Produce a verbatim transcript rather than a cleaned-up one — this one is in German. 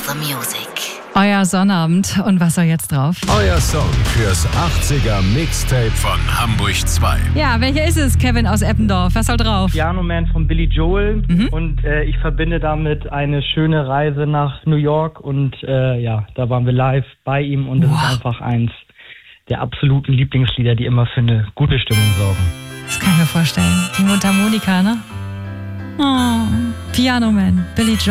the music. Euer Sonnabend. Und was soll jetzt drauf? Euer Song fürs achtziger Mixtape von Hamburg zwei. Ja, welcher ist es, Kevin aus Eppendorf? Was soll drauf? Piano Man von Billy Joel. Mhm. Und äh, ich verbinde damit eine schöne Reise nach New York. Und äh, ja, da waren wir live bei ihm. Und das wow. ist einfach eins der absoluten Lieblingslieder, die immer für eine gute Stimmung sorgen. Das kann ich mir vorstellen. Die Mundharmonika, ne? Oh, Piano Man, Billy Joel.